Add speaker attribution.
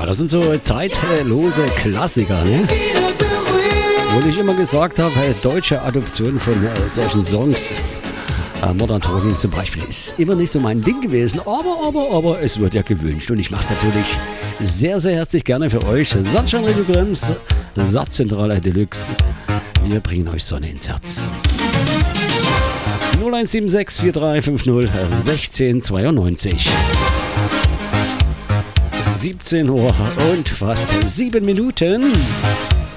Speaker 1: das sind so zeitlose Klassiker, ne? Wo ich immer gesagt habe, deutsche Adoption von solchen Songs, Modern Talking zum Beispiel, ist immer nicht so mein Ding gewesen. Aber es wird ja gewünscht und ich mache es natürlich sehr, sehr herzlich gerne für euch. Sunshine Radio Krems, Satzzentrale Deluxe. Wir bringen euch Sonne ins Herz. 0176 4350 1692. 17 Uhr und fast 7 Minuten.